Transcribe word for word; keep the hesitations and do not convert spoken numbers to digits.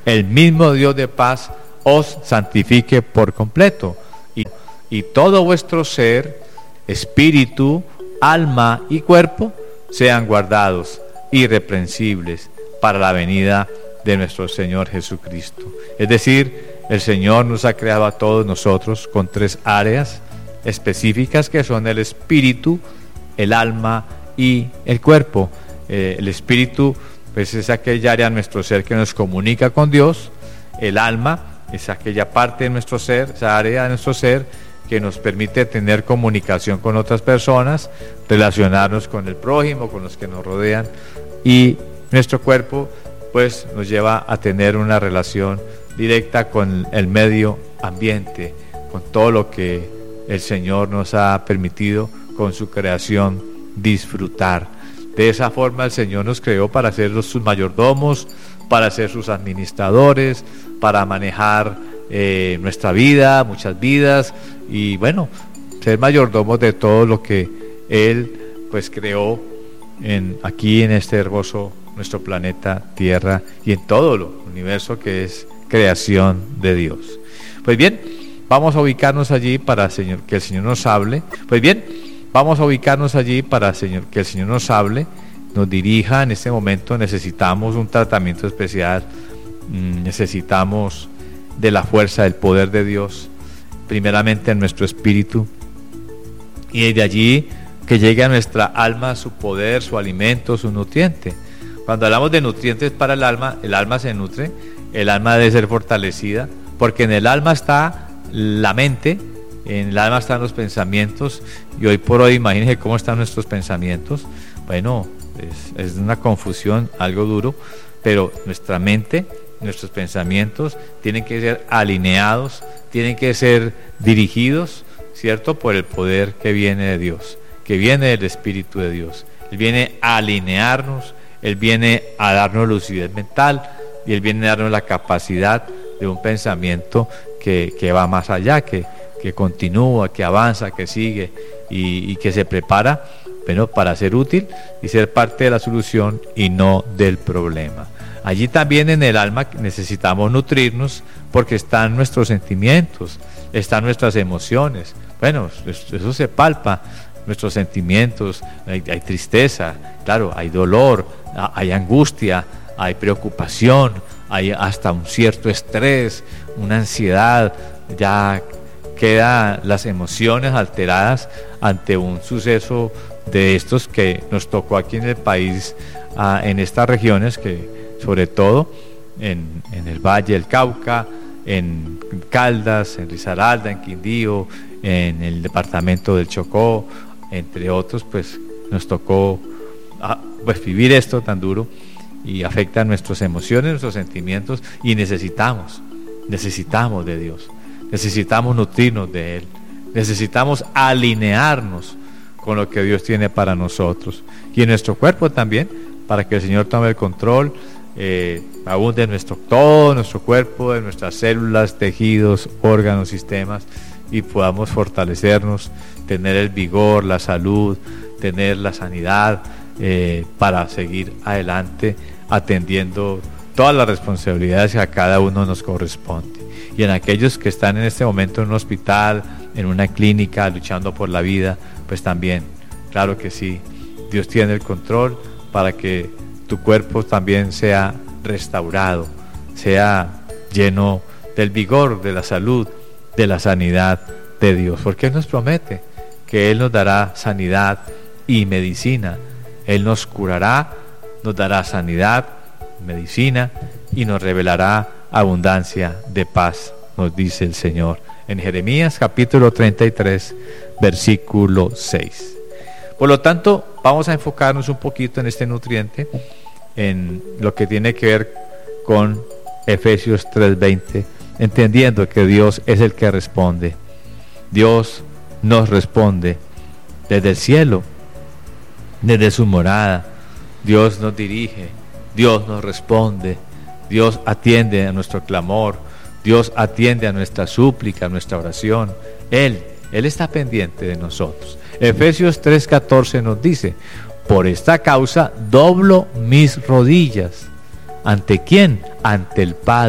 el mismo Dios de paz os santifique por completo, y, y todo vuestro ser, espíritu, alma y cuerpo sean guardados irreprensibles para la venida de nuestro Señor Jesucristo. Es decir, el Señor nos ha creado a todos nosotros con tres áreas específicas que son el espíritu, el alma y el cuerpo. Eh, el espíritu, pues, es aquella área de nuestro ser que nos comunica con Dios. El alma es aquella parte de nuestro ser, esa área de nuestro ser que nos permite tener comunicación con otras personas, relacionarnos con el prójimo, con los que nos rodean, y nuestro cuerpo pues nos lleva a tener una relación directa con el medio ambiente, con todo lo que el Señor nos ha permitido con su creación disfrutar. De esa forma el Señor nos creó para ser sus mayordomos, para ser sus administradores, para manejar eh, nuestra vida, muchas vidas, y bueno, ser mayordomos de todo lo que Él pues creó en, aquí en este hermoso nuestro planeta Tierra y en todo el universo que es creación de Dios. Pues bien, vamos a ubicarnos allí para señor, que el Señor nos hable. Pues bien, vamos a ubicarnos allí para señor, que el Señor nos hable, nos dirija. En este momento necesitamos un tratamiento especial, necesitamos de la fuerza, del poder de Dios, primeramente en nuestro espíritu, y desde allí que llegue a nuestra alma su poder, su alimento, su nutriente. Cuando hablamos de nutrientes para el alma, el alma se nutre, el alma debe ser fortalecida, porque en el alma está la mente, en el alma están los pensamientos, y hoy por hoy imagínense cómo están nuestros pensamientos. Bueno, es, es una confusión, algo duro, pero nuestra mente, nuestros pensamientos tienen que ser alineados, tienen que ser dirigidos, ¿cierto?, por el poder que viene de Dios, que viene del Espíritu de Dios. Él viene a alinearnos, Él viene a darnos lucidez mental, y Él viene a darnos la capacidad de un pensamiento que, que va más allá, que, que continúa, que avanza, que sigue y, y que se prepara, bueno, para ser útil y ser parte de la solución y no del problema. Allí también en el alma necesitamos nutrirnos, porque están nuestros sentimientos, están nuestras emociones. Bueno, eso se palpa, nuestros sentimientos, hay, hay tristeza, claro, hay dolor, hay angustia, hay preocupación, hay hasta un cierto estrés, una ansiedad. Ya quedan las emociones alteradas ante un suceso de estos que nos tocó aquí en el país, ah, en estas regiones, que sobre todo en, en el Valle del Cauca, en Caldas, en Risaralda, en Quindío, en el departamento del Chocó, entre otros, pues nos tocó ah, pues vivir esto tan duro, y afecta nuestras emociones, nuestros sentimientos, y necesitamos, necesitamos de Dios, necesitamos nutrirnos de Él, necesitamos alinearnos con lo que Dios tiene para nosotros, y en nuestro cuerpo también, para que el Señor tome el control, eh, aún de nuestro, todo nuestro cuerpo, de nuestras células, tejidos, órganos, sistemas, y podamos fortalecernos, tener el vigor, la salud, tener la sanidad, eh, para seguir adelante atendiendo todas las responsabilidades que a cada uno nos corresponde. Y en aquellos que están en este momento en un hospital, en una clínica, luchando por la vida, pues también, claro que sí, Dios tiene el control para que tu cuerpo también sea restaurado, sea lleno del vigor, de la salud, de la sanidad de Dios, porque Él nos promete que Él nos dará sanidad y medicina. Él nos curará, nos dará sanidad, medicina, y nos revelará abundancia de paz, nos dice el Señor en Jeremías capítulo treinta y tres, versículo seis. Por lo tanto, vamos a enfocarnos un poquito en este nutriente, en lo que tiene que ver con Efesios tres veinte, entendiendo que Dios es el que responde. Dios nos responde desde el cielo, desde su morada. Dios nos dirige, Dios nos responde, Dios atiende a nuestro clamor, Dios atiende a nuestra súplica, a nuestra oración. Él, Él está pendiente de nosotros. Efesios tres catorce nos dice: por esta causa doblo mis rodillas. ¿Ante quién? Ante el Padre